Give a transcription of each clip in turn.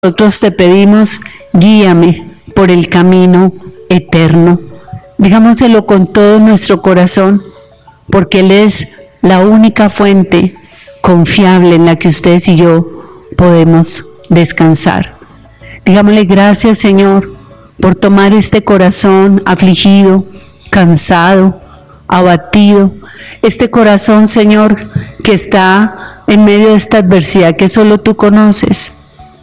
Nosotros te pedimos, guíame por el camino eterno. Digámoselo con todo nuestro corazón, porque Él es la única fuente confiable en la que ustedes y yo podemos descansar. Digámosle gracias, Señor, por tomar este corazón afligido, cansado, abatido, este corazón, Señor, que está en medio de esta adversidad que solo tú conoces.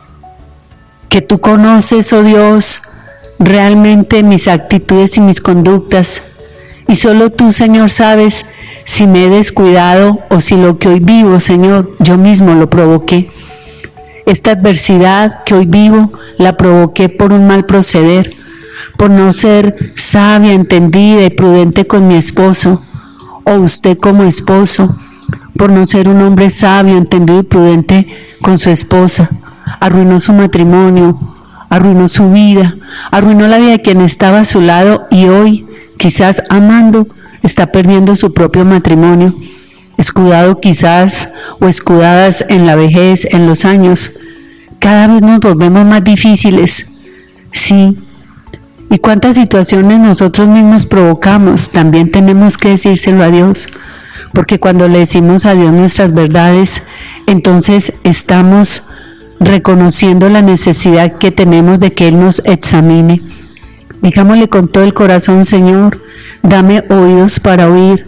Que tú conoces, oh Dios, realmente mis actitudes y mis conductas. Y solo tú, Señor, sabes si me he descuidado o si lo que hoy vivo, Señor, yo mismo lo provoqué. Esta adversidad que hoy vivo la provoqué por un mal proceder, por no ser sabia, entendida y prudente con mi esposo, o usted como esposo, por no ser un hombre sabio, entendido y prudente con su esposa. Arruinó su matrimonio, arruinó su vida, arruinó la vida de quien estaba a su lado y hoy, quizás amando, está perdiendo su propio matrimonio, escudado quizás o escudadas en la vejez, en los años. Cada vez nos volvemos más difíciles, sí. ¿Y cuántas situaciones nosotros mismos provocamos? También tenemos que decírselo a Dios, porque cuando le decimos a Dios nuestras verdades, entonces estamos reconociendo la necesidad que tenemos de que Él nos examine. Digámosle con todo el corazón, Señor, dame oídos para oír,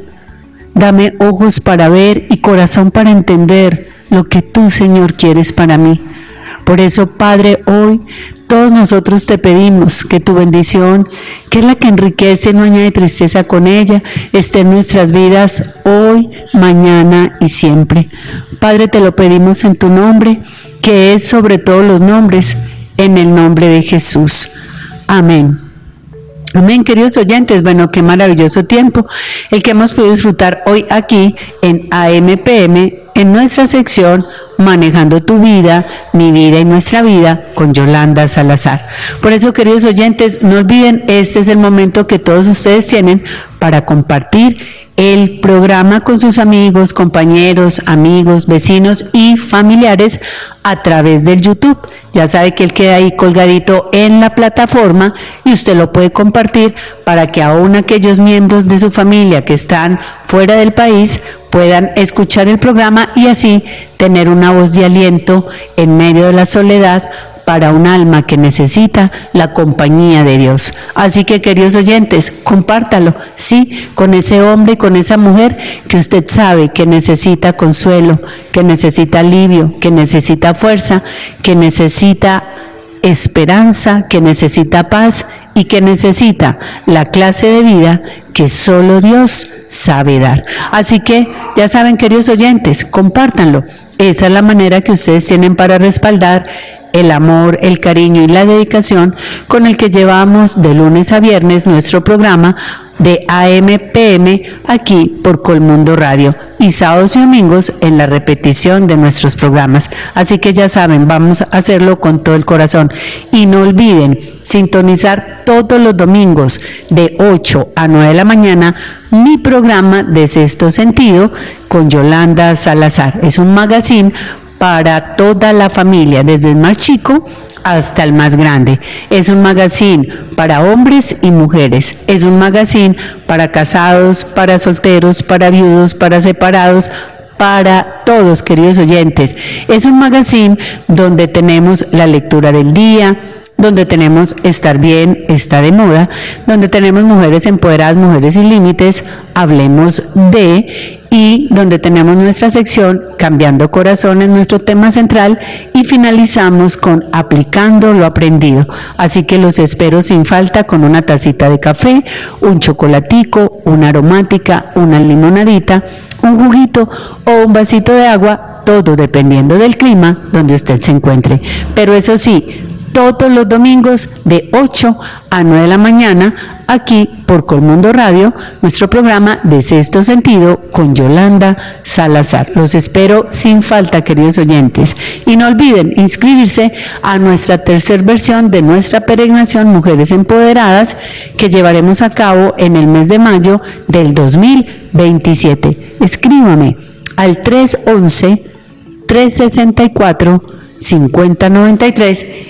dame ojos para ver y corazón para entender lo que tú, Señor, quieres para mí. Por eso, Padre, hoy todos nosotros te pedimos que tu bendición, que es la que enriquece, no añade tristeza con ella, esté en nuestras vidas hoy, mañana y siempre. Padre, te lo pedimos en tu nombre, que es sobre todos los nombres, en el nombre de Jesús. Amén. Amén, queridos oyentes. Bueno, qué maravilloso tiempo el que hemos podido disfrutar hoy aquí en AMPM, en nuestra sección Manejando tu vida, mi vida y nuestra vida, con Yolanda Salazar. Por eso, queridos oyentes, no olviden, este es el momento que todos ustedes tienen para compartir el programa con sus amigos, compañeros, amigos, vecinos y familiares a través del YouTube. Ya sabe que él queda ahí colgadito en la plataforma y usted lo puede compartir para que aún aquellos miembros de su familia que están fuera del país puedan escuchar el programa y así tener una voz de aliento en medio de la soledad para un alma que necesita la compañía de Dios. Así que, queridos oyentes, compártalo, sí, con ese hombre y con esa mujer que usted sabe que necesita consuelo, que necesita alivio, que necesita fuerza, que necesita esperanza, que necesita paz y que necesita la clase de vida que solo Dios sabe dar. Así que, ya saben, queridos oyentes, compártanlo. Esa es la manera que ustedes tienen para respaldar el amor, el cariño y la dedicación con el que llevamos de lunes a viernes nuestro programa de AMPM aquí por Colmundo Radio y sábados y domingos en la repetición de nuestros programas. Así que ya saben, vamos a hacerlo con todo el corazón y no olviden sintonizar todos los domingos de 8 a 9 de la mañana mi programa de Sexto Sentido con Yolanda Salazar. Es un magazine para toda la familia, desde el más chico hasta el más grande. Es un magazine para hombres y mujeres. Es un magazine para casados, para solteros, para viudos, para separados, para todos, queridos oyentes. Es un magazine donde tenemos la lectura del día, donde tenemos Estar Bien, Está de Moda, donde tenemos Mujeres Empoderadas, Mujeres Sin Límites, Hablemos de, y donde tenemos nuestra sección Cambiando Corazones, nuestro tema central, y finalizamos con Aplicando lo Aprendido. Así que los espero sin falta con una tacita de café, un chocolatico, una aromática, una limonadita, un juguito o un vasito de agua, todo dependiendo del clima donde usted se encuentre. Pero eso sí, todos los domingos de 8 a 9 de la mañana, aquí por Colmundo Radio, nuestro programa de Sexto Sentido con Yolanda Salazar. Los espero sin falta, queridos oyentes. Y no olviden inscribirse a nuestra tercera versión de nuestra peregrinación Mujeres Empoderadas, que llevaremos a cabo en el mes de mayo del 2027. Escríbame al 311-364 5093